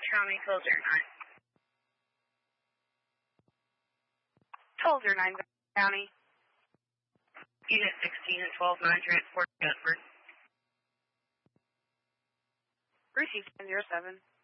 County, 1209. 1209 County. Unit 16 and 129 transport to Bedford. Received 1007.